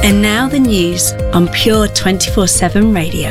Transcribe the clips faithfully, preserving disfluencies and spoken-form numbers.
And now the news on Pure twenty-four seven Radio.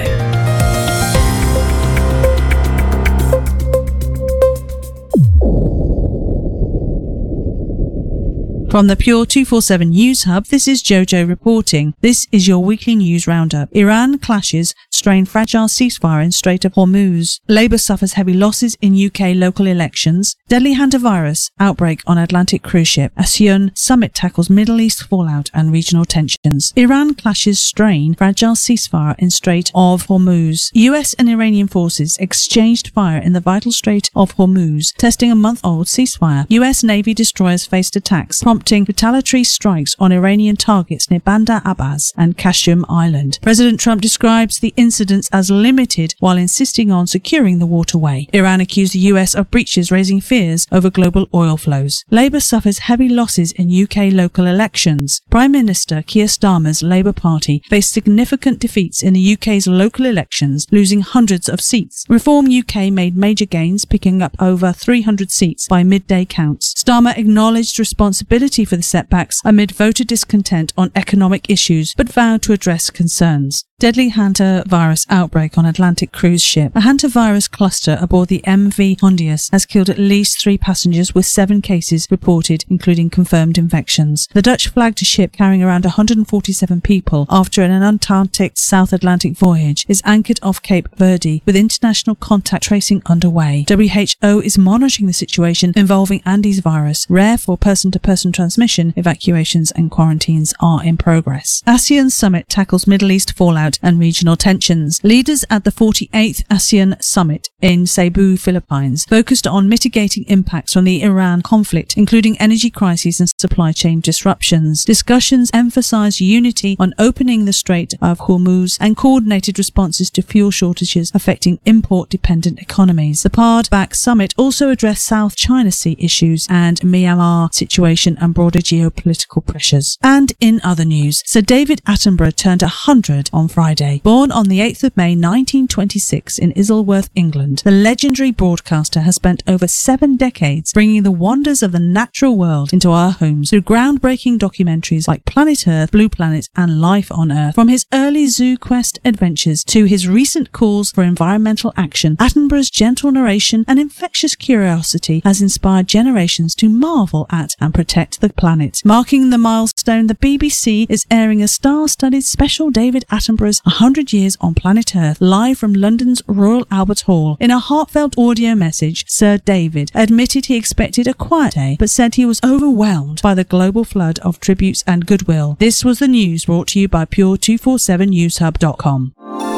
From the Pure two forty-seven News Hub, this is Jojo reporting. This is your weekly news roundup. Iran clashes strain fragile ceasefire in Strait of Hormuz. Labour suffers heavy losses in U K local elections. Deadly hantavirus outbreak on Atlantic cruise ship. ASEAN summit tackles Middle East fallout and regional tensions. Iran clashes strain fragile ceasefire in Strait of Hormuz. U S and Iranian forces exchanged fire in the vital Strait of Hormuz, testing a month-old ceasefire. U S Navy destroyers faced attacks, prompting retaliatory strikes on Iranian targets near Bandar Abbas and Qashm Island. President Trump describes the incidents as limited while insisting on securing the waterway. Iran accused the U S of breaches, raising fears over global oil flows. Labour suffers heavy losses in U K local elections. Prime Minister Keir Starmer's Labour Party faced significant defeats in the U K's local elections, losing hundreds of seats. Reform U K made major gains, picking up over three hundred seats by midday counts. Starmer acknowledged responsibility for the setbacks amid voter discontent on economic issues, but vowed to address concerns. Deadly hantavirus outbreak on Atlantic cruise ship. A hantavirus cluster aboard the M V Hondius has killed at least three passengers, with seven cases reported, including confirmed infections. The Dutch-flagged ship, carrying around one hundred forty-seven people after an Antarctic South Atlantic voyage, is anchored off Cape Verde, with international contact tracing underway. W H O is monitoring the situation involving Andes virus. Rare for person-to-person transmission, evacuations and quarantines are in progress. ASEAN summit tackles Middle East fallout and regional tensions. Leaders at the forty-eighth ASEAN summit in Cebu, Philippines, focused on mitigating impacts from the Iran conflict, including energy crises and supply chain disruptions. Discussions emphasized unity on opening the Strait of Hormuz and coordinated responses to fuel shortages affecting import-dependent economies. The P A R D-backed summit also addressed South China Sea issues and Myanmar situation and broader geopolitical pressures. And in other news, Sir David Attenborough turned one hundred on Friday. Born on the eighth of May nineteen twenty-six in Isleworth, England, the legendary broadcaster has spent over seven decades bringing the wonders of the natural world into our homes through groundbreaking documentaries like Planet Earth, Blue Planet and Life on Earth. From his early Zoo Quest adventures to his recent calls for environmental action, Attenborough's gentle narration and infectious curiosity has inspired generations to marvel at and protect the planet. Marking the milestone, the B B C is airing a star-studded special David Attenborough's one hundred years on Planet Earth, live from London's Royal Albert Hall. In a heartfelt audio message, Sir David admitted he expected a quiet day, but said he was overwhelmed by the global flood of tributes and goodwill. This was the news brought to you by Pure two forty-seven news hub dot com.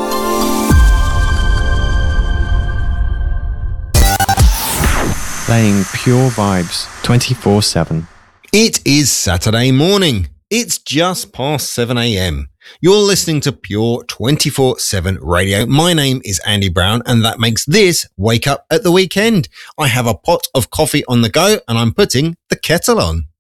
Playing Pure Vibes twenty-four seven. It is Saturday morning. It's just past seven a.m. You're listening to Pure twenty-four seven Radio. My name is Andy Brown, and that makes this Wake Up at the Weekend. I have a pot of coffee on the go, and I'm putting the kettle on.